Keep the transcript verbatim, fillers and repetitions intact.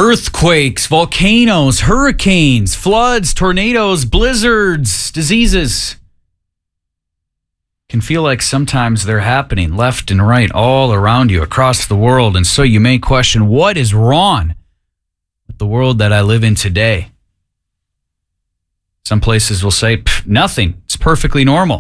Earthquakes, volcanoes, hurricanes, floods, tornadoes, blizzards, diseases. Can feel like sometimes they're happening left and right all around you across the world. And so you may question, what is wrong with the world that I live in today? Some places will say, nothing. It's perfectly normal.